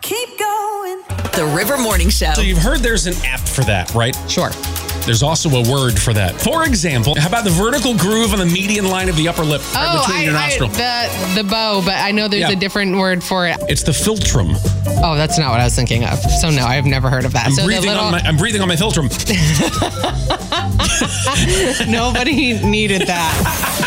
keep going. The River Morning Show. So you've heard there's an app for that, right? Sure. There's also a word for that. For example, how about the vertical groove on the median line of the upper lip right between your nostril? The bow, but I know there's a different word for it. It's the philtrum. Oh, that's not what I was thinking of. So no, I've never heard of that. I'm breathing on my philtrum. Nobody needed that.